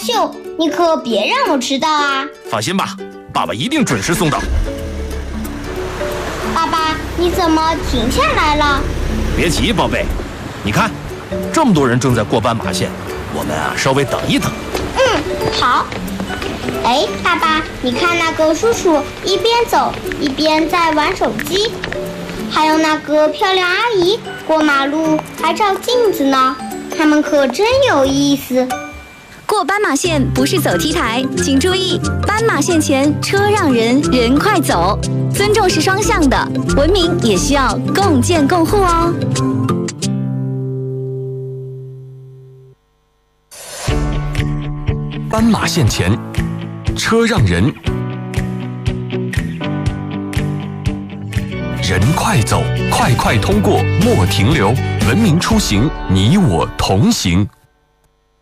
秀，你可别让我迟到啊！ 放心吧，爸爸一定准时送到。 爸爸，你怎么停下来了？ 别急，宝贝，你看，这么多人正在过斑马线，我们稍微等一等。 好。哎，爸爸，你看那个叔叔一边走一边在玩手机，还有那个漂亮阿姨过马路还照镜子呢，他们可真有意思。 过斑马线不是走 T 台，请注意，斑马线前车让人，人快走。尊重是双向的，文明也需要共建共护哦。 斑马线前，车让人，人快走，快快通过，莫停留。文明出行，你我同行。